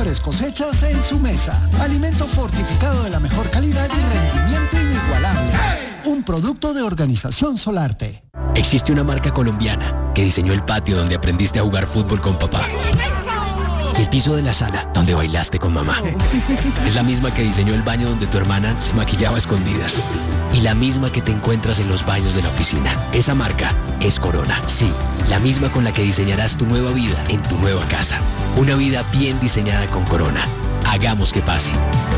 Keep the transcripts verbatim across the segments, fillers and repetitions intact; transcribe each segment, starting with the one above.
mejores cosechas en su mesa. Alimento fortificado de la mejor calidad y rendimiento inigualable. Un producto de Organización Solarte. Existe una marca colombiana que diseñó el patio donde aprendiste a jugar fútbol con papá. Y el piso de la sala donde bailaste con mamá. Es la misma que diseñó el baño donde tu hermana se maquillaba a escondidas. Y la misma que te encuentras en los baños de la oficina. Esa marca es Corona. Sí, la misma con la que diseñarás tu nueva vida en tu nueva casa. Una vida bien diseñada con Corona. Hagamos que pase.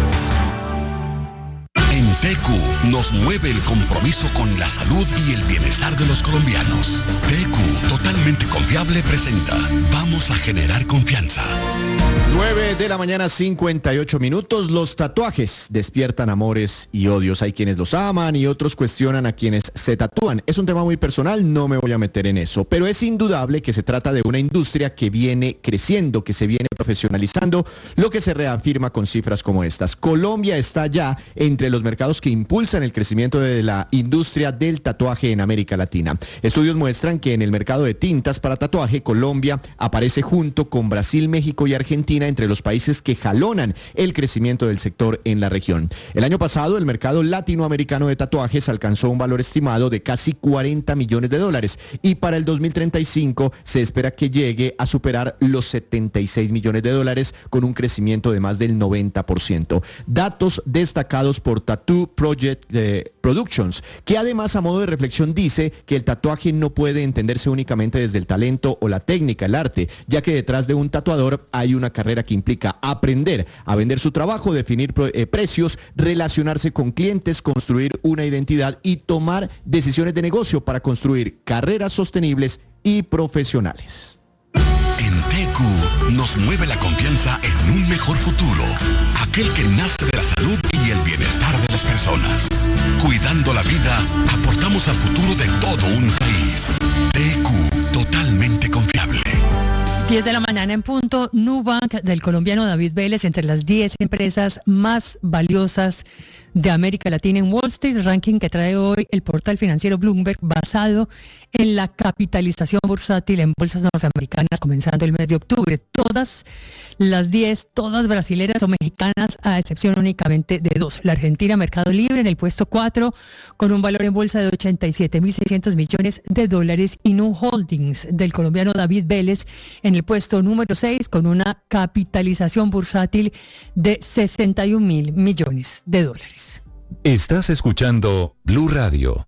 En T Q nos mueve el compromiso con la salud y el bienestar de los colombianos. T Q, totalmente confiable, presenta Vamos a generar confianza. nueve de la mañana, cincuenta y ocho minutos. Los tatuajes despiertan amores y odios. Hay quienes los aman y otros cuestionan a quienes se tatúan. Es un tema muy personal, no me voy a meter en eso. Pero es indudable que se trata de una industria que viene creciendo, que se viene profesionalizando, lo que se reafirma con cifras como estas. Colombia está ya entre los mercados que impulsan el crecimiento de la industria del tatuaje en América Latina. Estudios muestran que en el mercado de tintas para tatuaje, Colombia aparece junto con Brasil, México y Argentina entre los países que jalonan el crecimiento del sector en la región. El año pasado, el mercado latinoamericano de tatuajes alcanzó un valor estimado de casi cuarenta millones de dólares y para el dos mil treinta y cinco se espera que llegue a superar los setenta y seis millones de dólares con un crecimiento de más del noventa por ciento. Datos destacados por Tattoo Project eh, Productions, que además a modo de reflexión dice que el tatuaje no puede entenderse únicamente desde el talento o la técnica, el arte, ya que detrás de un tatuador hay una carrera que implica aprender a vender su trabajo, definir eh, precios, relacionarse con clientes, construir una identidad y tomar decisiones de negocio para construir carreras sostenibles y profesionales. En T Q nos mueve la confianza en un mejor futuro, aquel que nace de la salud y el bienestar de las personas. Cuidando la vida, aportamos al futuro de todo un país. T Q, totalmente confiable. diez de la mañana en punto. Nubank del colombiano David Vélez entre las diez empresas más valiosas de América Latina en Wall Street, ranking que trae hoy el portal financiero Bloomberg basado en la capitalización bursátil en bolsas norteamericanas comenzando el mes de octubre. Todas las diez, todas brasileras o mexicanas, a excepción únicamente de dos. La Argentina, Mercado Libre, en el puesto cuatro, con un valor en bolsa de ochenta y siete mil seiscientos millones de dólares, y Nu Holdings del colombiano David Vélez en el puesto número seis, con una capitalización bursátil de sesenta y un mil millones de dólares. Estás escuchando Blue Radio.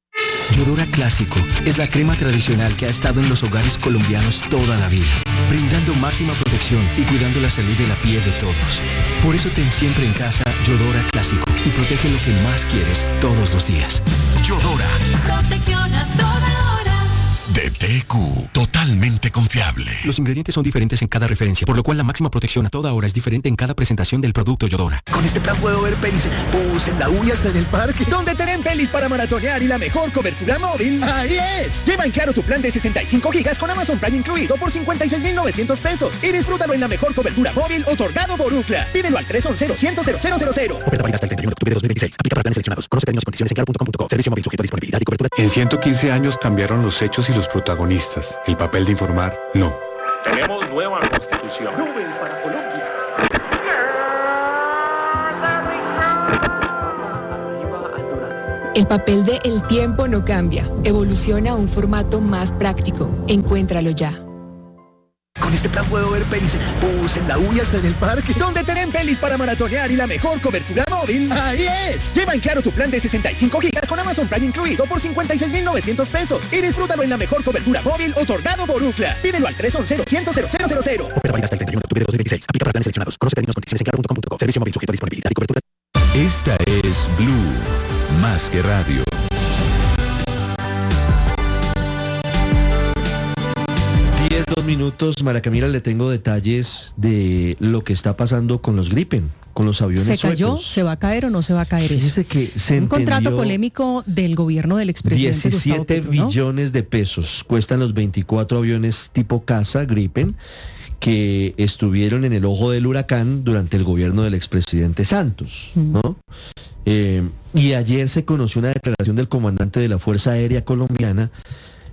Yodora Clásico es la crema tradicional que ha estado en los hogares colombianos toda la vida, brindando máxima protección y cuidando la salud de la piel de todos. Por eso ten siempre en casa Yodora Clásico y protege lo que más quieres todos los días. Yodora. Protección a toda hora. De T Q, totalmente confiable. Los ingredientes son diferentes en cada referencia, por lo cual la máxima protección a toda hora es diferente en cada presentación del producto Yodora. Con este plan puedo ver pelis en el bus, en la U y hasta en el parque. Donde tienen pelis para maratonear y la mejor cobertura móvil, ¡ahí es! Lleva en Claro tu plan de sesenta y cinco gigas con Amazon Prime incluido por cincuenta y seis mil novecientos pesos. Y disfrútalo en la mejor cobertura móvil otorgado por Ookla. Pídelo al tres once, doscientos, cero cero cero cero. Oferta válida hasta el treinta y uno de octubre de dos mil veintiséis. Aplica para planes seleccionados. Conoce términos y condiciones en claro punto com punto co. Servicio móvil sujeto a disponibilidad y cobertura. En ciento quince años cambiaron los hechos y los protagonistas. El papel de informar, no. Tenemos nueva constitución. Nobel para Colombia. El papel de El Tiempo no cambia. Evoluciona a un formato más práctico. Encuéntralo ya. Con este plan puedo ver pelis en el bus, en la U y hasta en el parque. Donde tienen pelis para maratonear y la mejor cobertura móvil, ¡ahí es! Lleva en Claro tu plan de sesenta y cinco gigas con Amazon Prime incluido por cincuenta y seis mil novecientos pesos. Y disfrútalo en la mejor cobertura móvil otorgado por Ookla. Pídelo al tres once, doscientos, cero cero cero. Oferta válida hasta el treinta y uno de octubre de dos mil veintiséis. Aplica para planes seleccionados. Conoce términos y condiciones en claro punto com punto co. Servicio móvil sujeto a disponibilidad y cobertura. Esta es Blue, más que radio. diez, dos minutos, Mara Camila, le tengo detalles de lo que está pasando con los Gripen, con los aviones ¿Se cayó? suecos. ¿Se va a caer o no se va a caer Fíjese eso? que se Un entendió contrato polémico del gobierno del expresidente diecisiete Gustavo Petro, ¿no? billones de pesos cuestan los veinticuatro aviones tipo caza Gripen que estuvieron en el ojo del huracán durante el gobierno del expresidente Santos, ¿no? Mm. Eh, y ayer se conoció una declaración del comandante de la Fuerza Aérea Colombiana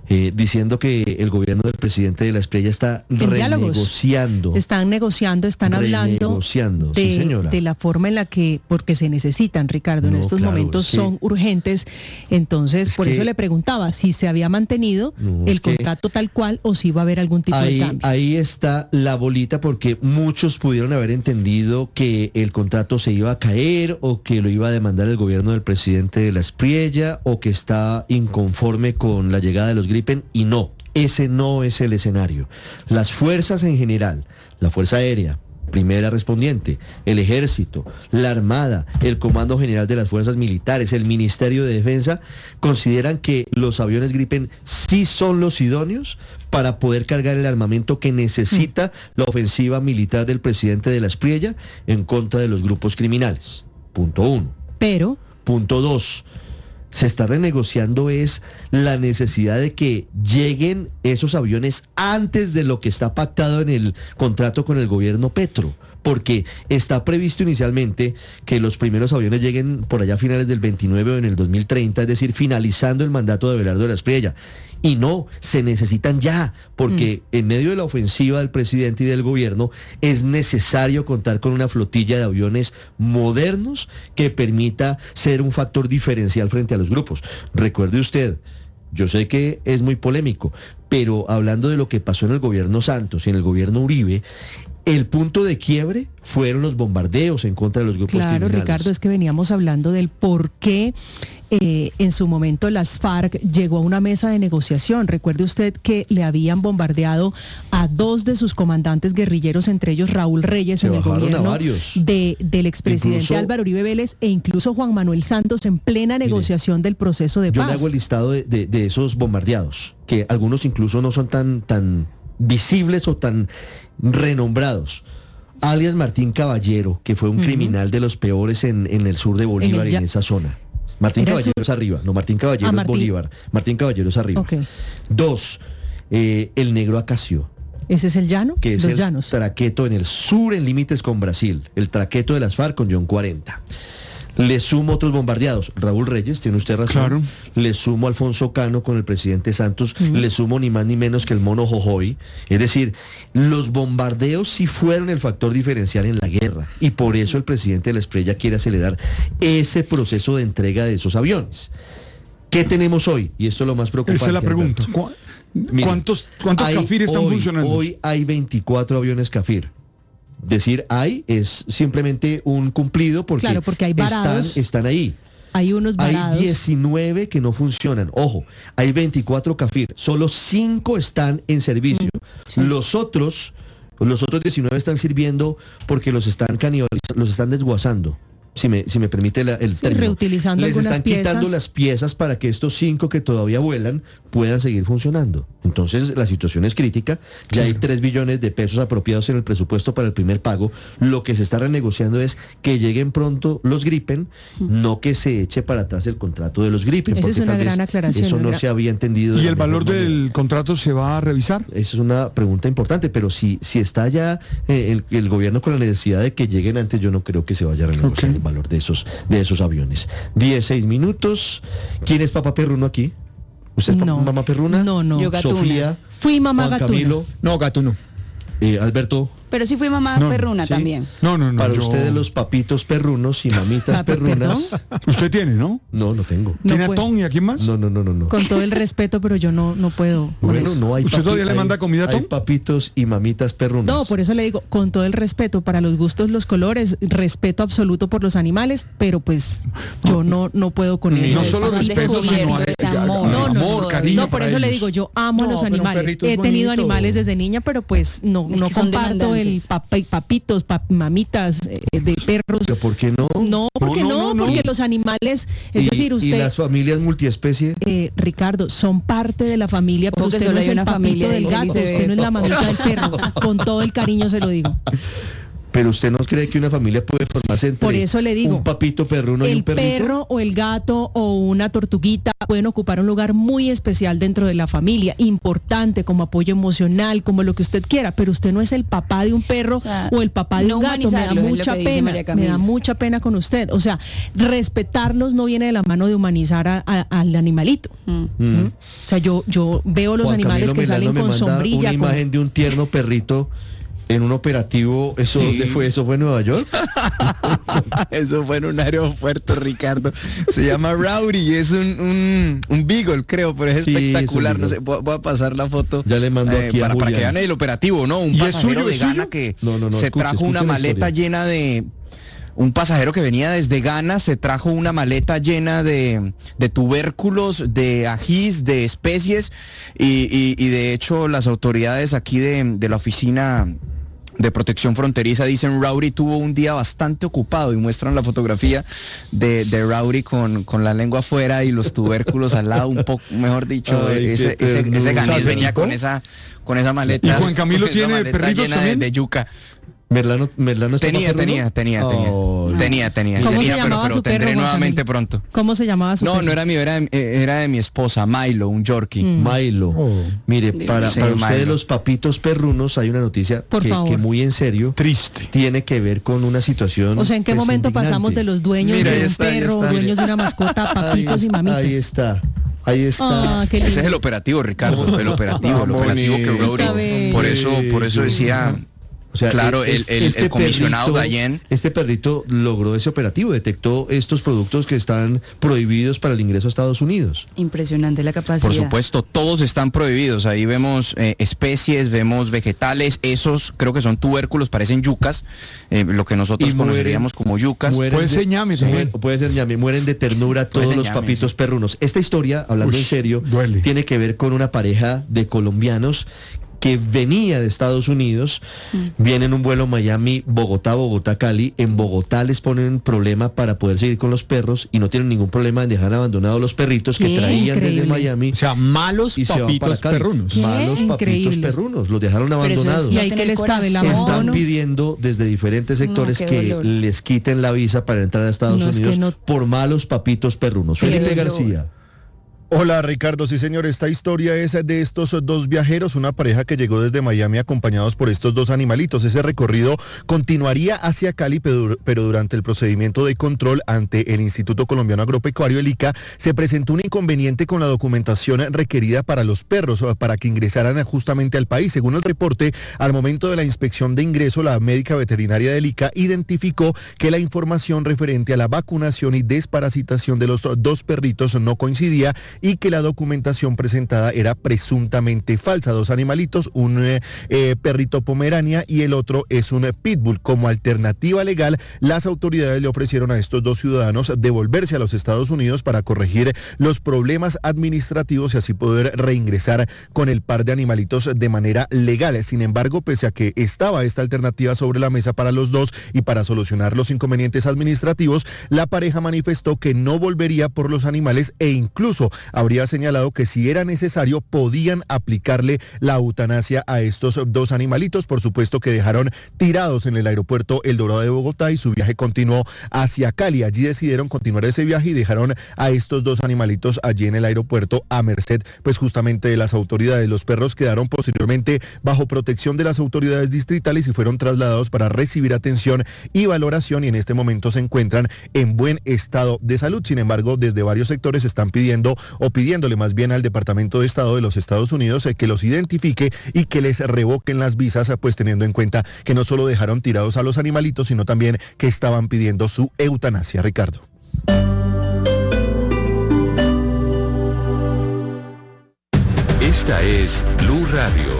eh, diciendo que el gobierno del presidente de la Espriella está renegociando. Están negociando, están hablando renegociando, de, sí, señora. de la forma en la que, porque se necesitan, Ricardo, en No, estos claro, momentos sí. son urgentes. Entonces, Es por que- eso le preguntaba si se había mantenido No, el es que- contrato tal cual o si iba a haber algún tipo de Ahí, cambio. ahí está la bolita, porque muchos pudieron haber entendido que el contrato se iba a caer o que lo iba a demandar el gobierno del presidente de la Espriella o que está inconforme con la llegada de los Gripen, y no, ese no es el escenario. Las fuerzas en general, la Fuerza Aérea, primera respondiente, el Ejército, la Armada, el Comando General de las Fuerzas Militares, el Ministerio de Defensa, consideran que los aviones Gripen sí son los idóneos para poder cargar el armamento que necesita la ofensiva militar del presidente de la Espriella en contra de los grupos criminales. Punto uno. Pero, Punto dos. Se está renegociando es la necesidad de que lleguen esos aviones antes de lo que está pactado en el contrato con el gobierno Petro, porque está previsto inicialmente que los primeros aviones lleguen por allá a finales del veintinueve o en el dos mil treinta, es decir, finalizando el mandato de Abelardo de la Espriella. Y no, se necesitan ya, porque mm. en medio de la ofensiva del presidente y del gobierno es necesario contar con una flotilla de aviones modernos que permita ser un factor diferencial frente a los grupos. Recuerde usted, yo sé que es muy polémico, pero hablando de lo que pasó en el gobierno Santos y en el gobierno Uribe, el punto de quiebre fueron los bombardeos en contra de los grupos claro, criminales. Ricardo, es que veníamos hablando del por qué eh, en su momento las FARC llegó a una mesa de negociación. Recuerde usted que le habían bombardeado a dos de sus comandantes guerrilleros, entre ellos Raúl Reyes, Se en el bajaron a gobierno varios. de, del expresidente Incluso- Álvaro Uribe Vélez, e incluso Juan Manuel Santos en plena negociación del proceso de Yo paz. le hago el listado de, de- de esos bombardeados, que algunos incluso no son tan, tan visibles o tan renombrados. Alias Martín Caballero, que fue un Ujú. criminal de los peores en, en el sur de Bolívar, En el en, ya- esa zona. Martín Era el Caballero sur- es arriba, no, Martín Caballero Ah, es Martín. Bolívar. Martín Caballero es arriba. Ok. Dos, eh, el negro Acacio, ¿Ese es el llano? que es Los el llanos. traqueto en el sur, en límites con Brasil, el traqueto de las FARC con John cuarenta. Le sumo otros bombardeados. Raúl Reyes, tiene usted razón. Claro. Le sumo a Alfonso Cano con el presidente Santos. Le sumo ni más ni menos que el mono Jojoy. Es decir, los bombardeos sí fueron el factor diferencial en la guerra. Y por eso el presidente de la Espriella quiere acelerar ese proceso de entrega de esos aviones. ¿Qué tenemos hoy? Y esto es lo más preocupante. Esa es la pregunta. Alberto. ¿Cu- Mire, ¿Cuántos, cuántos hay Cafir están hoy- funcionando? Hoy hay veinticuatro aviones Cafir. Decir hay es simplemente un cumplido porque, Claro, porque hay están, varados. están ahí. Hay unos varados. Hay diecinueve que no funcionan. Ojo, hay veinticuatro Cafir. Solo cinco están en servicio. Los otros, los otros diecinueve están sirviendo porque los están canibalizando, los están desguazando. Si me, si me permite la- el Sí, término. reutilizando Les algunas están quitando piezas. las piezas para que estos cinco que todavía vuelan puedan seguir funcionando. Entonces la situación es crítica. Ya hay tres billones de pesos apropiados en el presupuesto para el primer pago. Lo que se está renegociando es que lleguen pronto los Gripen, no que se eche para atrás el contrato de los Gripen. Esa es porque una tal vez gran aclaración, Eso no una gran- se había entendido. de ¿Y la el mejor valor manera. del contrato se va a revisar? Esa es una pregunta importante, pero si, si está ya eh, el, el gobierno con la necesidad de que lleguen antes, yo no creo que se vaya a renegociar Ok. el valor de esos, de esos aviones. dieciséis minutos. ¿Quién es papá perruno aquí? ¿Usted es pa- No. mamá perruna? No, no. Yo gatuna. Sofía, Fui mamá Juan gatuna. Camilo, No, Gatuno. eh, Alberto. Pero sí fui mamá No, perruna ¿sí? también. No, no, no. Para yo- ustedes los papitos perrunos y mamitas Papi, perrunas. Usted tiene, ¿no? No, no tengo. No ¿Tiene a puedo. Tom y a quién más? No, no, no, no, no. Con todo el respeto, pero yo no, no puedo con Bueno, eso. no hay ¿Usted papi- todavía le hay- manda comida a Hay Tom? papitos y mamitas perrunas. No, por eso le digo, con todo el respeto para los gustos, los colores, respeto absoluto por los animales, pero pues yo no, no puedo con Y eso. no de solo papi. respeto, sino descubierto ese a- amor. a- No, no, amor, no, cariño no, por para eso le ellos. digo, yo amo a No, los pero un animales. perrito es He tenido bonito. animales desde niña, pero pues no, Es no que son comparto el demandantes. papa- papitos, pap- mamitas eh, de perros. ¿Pero por qué no? No, porque no, no, no, no. porque los animales, es y, decir, y usted, las familias multiespecie. eh, Ricardo, son parte de la familia, pero Ojo que usted solo no hay es el una papito familia, del dice gato, Elizabeth. usted no es la mamita del perro. Con todo el cariño se lo digo. Pero usted no cree que una familia puede formarse entre Por eso le digo, un papito perruno y el un perrito. perro o el gato o una tortuguita pueden ocupar un lugar muy especial dentro de la familia, importante como apoyo emocional, como lo que usted quiera, pero usted no es el papá de un perro o, sea, o el papá de no un gato. Me da humanizarlos, es lo mucha que dice pena, María me Camila. da mucha pena con usted. O sea, respetarlos no viene de la mano de humanizar a- a- al animalito. Mm. ¿Mm? O sea, yo yo veo los Juan animales Camilo que Melano salen me con manda sombrilla. una con- imagen de un tierno perrito en un operativo. ¿Eso Sí. dónde fue? ¿Eso fue en Nueva York? Eso fue en un aeropuerto, Ricardo. Se llama Rowdy, es un, un, un beagle, creo, pero es Sí, espectacular. es un No sé, voy, voy a pasar la foto. Ya le mando eh, aquí a para, para que Julián. vean el operativo, ¿no? Un ¿Y es pasajero suyo, de es Ghana suyo? que No, no, no, se escuche, trajo escuche una la maleta historia. llena de... Un pasajero que venía desde Ghana se trajo una maleta llena de, de tubérculos, de ajís, de especies y, y- y de hecho las autoridades aquí de, de la oficina de protección fronteriza dicen Rowdy tuvo un día bastante ocupado y muestran la fotografía de, de Rowdy con, con la lengua afuera y los tubérculos al lado, un poco, mejor dicho, Ay, ese, qué ese, ternura. ese ganés ¿Sabe, venía Nico? con esa, con esa maleta. ¿Y Juan Camilo con esa tiene maleta perritos llena de, también? de yuca. Merlano, Merlano está Tenía, perruno? tenía, tenía, tenía, Ay. tenía, tenía, ¿Cómo se tenía, pero, llamaba pero su perro, tendré Juan nuevamente Camilo? pronto. ¿Cómo se llamaba su No, perro? no era mío, era, de- eh, era de mi esposa, Milo, un Yorkie. Mm. Milo. Oh. Mire, Dios para, mío. para Sí, ustedes Milo. los papitos perrunos hay una noticia Por que, favor. que muy en serio Triste. tiene que ver con una situación. O sea, ¿en qué pues, momento indignante. pasamos de los dueños Mira, de ahí un está, ahí perro, está. dueños de una mascota, a papitos ahí, y mamitas? Ahí está. Ahí está. Ah, qué Ese es el lindo. operativo, Ricardo, el operativo, el Ah, operativo que bonito. Rowdy. Está bien. Por eso, por eso decía, O sea, claro, es- el, el- este el comisionado perrito- Dayen. Este perrito logró ese operativo, detectó estos productos que están prohibidos para el ingreso a Estados Unidos. Impresionante la capacidad. Por supuesto, todos están prohibidos. Ahí vemos eh, especies, vemos vegetales, esos creo que son tubérculos, parecen yucas, eh, lo que nosotros Y mueren- conoceríamos como yucas. Mueren Puede de- ser ñame también. mueren- puede ser ñame, mueren de ternura Puede todos ser los ñame, papitos sí. perrunos. Esta historia, hablando Uy, en serio, duele. tiene que ver con una pareja de colombianos que venía de Estados Unidos, viene en un vuelo Miami-Bogotá, Bogotá-Cali. En Bogotá les ponen problema para poder seguir con los perros y no tienen ningún problema en dejar abandonados los perritos que Qué traían desde increíble. Miami. O sea, malos Y se van para papitos Cali. perrunos. ¿Qué? Malos papitos Increíble. perrunos, los dejaron Pero eso es abandonados. Y no ahí que tener les cabe la corazón. mano. Están pidiendo desde diferentes sectores qué que dolor. les quiten la visa para entrar a Estados No, es que Unidos no- por malos papitos perrunos. Qué Felipe dolor. García. Hola Ricardo, sí señor, esta historia es de estos dos viajeros, una pareja que llegó desde Miami acompañados por estos dos animalitos. Ese recorrido continuaría hacia Cali, pero, pero durante el procedimiento de control ante el Instituto Colombiano Agropecuario, el I C A, se presentó un inconveniente con la documentación requerida para los perros, para que ingresaran justamente al país. Según el reporte, al momento de la inspección de ingreso, la médica veterinaria del I C A identificó que la información referente a la vacunación y desparasitación de los dos perritos no coincidía y que la documentación presentada era presuntamente falsa. Dos animalitos, un eh, eh, perrito pomerania y el otro es un pitbull. Como alternativa legal, las autoridades le ofrecieron a estos dos ciudadanos devolverse a los Estados Unidos para corregir los problemas administrativos y así poder reingresar con el par de animalitos de manera legal. Sin embargo, pese a que estaba esta alternativa sobre la mesa para los dos y para solucionar los inconvenientes administrativos, la pareja manifestó que no volvería por los animales e incluso habría señalado que si era necesario podían aplicarle la eutanasia a estos dos animalitos. Por supuesto que dejaron tirados en el aeropuerto El Dorado de Bogotá y su viaje continuó hacia Cali. Allí decidieron continuar ese viaje y dejaron a estos dos animalitos allí en el aeropuerto a merced pues justamente de las autoridades. Los perros quedaron posteriormente bajo protección de las autoridades distritales y fueron trasladados para recibir atención y valoración y en este momento se encuentran en buen estado de salud. Sin embargo, desde varios sectores están pidiendo o pidiéndole más bien al Departamento de Estado de los Estados Unidos eh, que los identifique y que les revoquen las visas, eh, pues teniendo en cuenta que no solo dejaron tirados a los animalitos, sino también que estaban pidiendo su eutanasia. Ricardo. Esta es Blue Radio.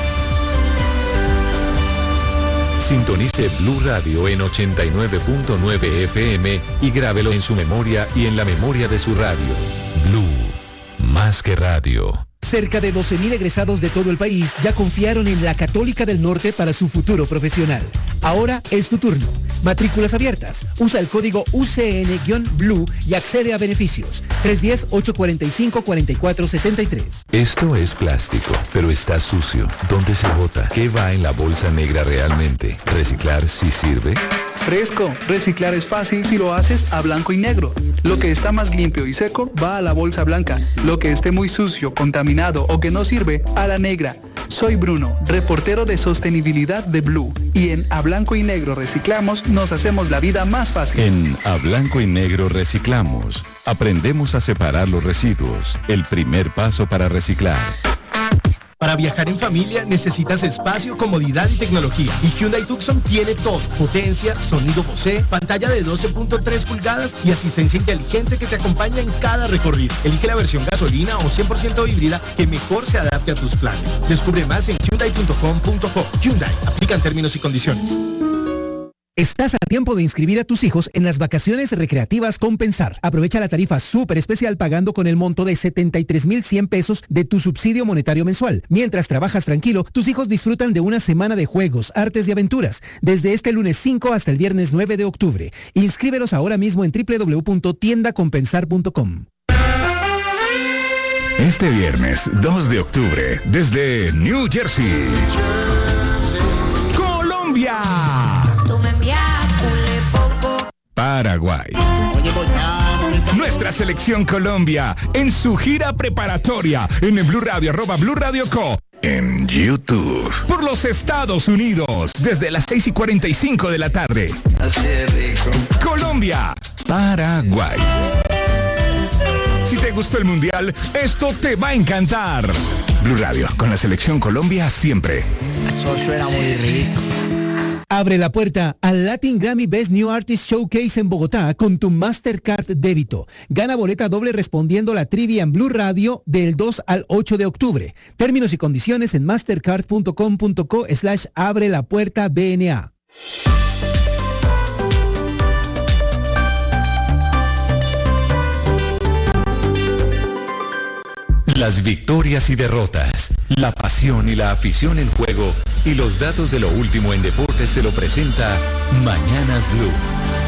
Sintonice Blue Radio en ochenta y nueve punto nueve F M y grábelo en su memoria y en la memoria de su radio. Blue, más que radio. Cerca de doce mil egresados de todo el país ya confiaron en la Católica del Norte para su futuro profesional. Ahora es tu turno. Matrículas abiertas. Usa el código U C N-Blue y accede a beneficios. tres uno cero, ocho cuatro cinco, cuatro cuatro siete tres. Esto es plástico, pero está sucio. ¿Dónde se bota? ¿Qué va en la bolsa negra realmente? ¿Reciclar sí sirve? Fresco, reciclar es fácil si lo haces a blanco y negro. Lo que está más limpio y seco va a la bolsa blanca. Lo que esté muy sucio, contaminado o que no sirve, a la negra. Soy Bruno, reportero de sostenibilidad de Blue. Y en A Blanco y Negro Reciclamos nos hacemos la vida más fácil. En A Blanco y Negro Reciclamos, aprendemos a separar los residuos. El primer paso para reciclar. Para viajar en familia necesitas espacio, comodidad y tecnología. Y Hyundai Tucson tiene todo. Potencia, sonido Bose, pantalla de doce punto tres pulgadas y asistencia inteligente que te acompaña en cada recorrido. Elige la versión gasolina o cien por ciento híbrida que mejor se adapte a tus planes. Descubre más en hyundai punto com punto co. Hyundai, aplican términos y condiciones. Estás a tiempo de inscribir a tus hijos en las vacaciones recreativas Compensar. Aprovecha la tarifa súper especial pagando con el monto de setenta y tres mil cien pesos de tu subsidio monetario mensual. Mientras trabajas tranquilo, tus hijos disfrutan de una semana de juegos, artes y aventuras, desde este lunes cinco hasta el viernes nueve de octubre. Inscríbelos ahora mismo en doble u doble u doble u punto tienda compensar punto com. Este viernes dos de octubre, desde New Jersey, Colombia, Paraguay. Nuestra selección Colombia en su gira preparatoria en el Blue Radio, arroba Blue Radio Co. En YouTube. Por los Estados Unidos, desde las seis y cuarenta y cinco de la tarde. Colombia, Paraguay. Si te gustó el Mundial, esto te va a encantar. Blue Radio, con la selección Colombia siempre. Eso suena muy rico. Abre la puerta al Latin Grammy Best New Artist Showcase en Bogotá con tu Mastercard débito. Gana boleta doble respondiendo la trivia en Blue Radio del dos al ocho de octubre. Términos y condiciones en mastercard punto com punto co slash abre la puerta B N A. Las victorias y derrotas, la pasión y la afición en juego y los datos de lo último en deportes se lo presenta Mañanas Blue.